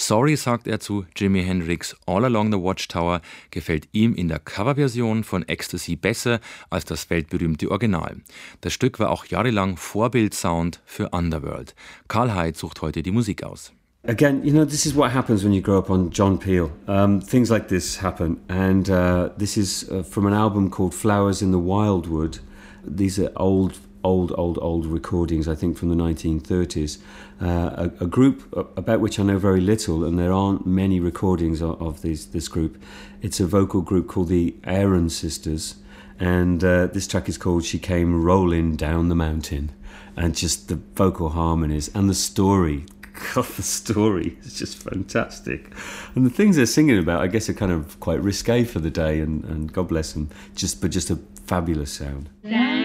Sorry, sagt er zu Jimi Hendrix, All Along the Watchtower gefällt ihm in der Coverversion von Ecstasy besser als das weltberühmte Original. Das Stück war auch jahrelang Vorbildsound für Underworld. Karl Heid sucht heute die Musik aus. Again, this is what happens when you grow up on John Peel. Things like this happen. And this is from an album called Flowers in the Wildwood. These are old recordings, I think, from the 1930s. A group about which I know very little, and there aren't many recordings of this group. It's a vocal group called the Aaron Sisters. And this track is called She Came Rolling Down the Mountain. And just the vocal harmonies and the story. God, the story is just fantastic. And the things they're singing about, I guess, are kind of quite risque for the day, and God bless them, but just a fabulous sound.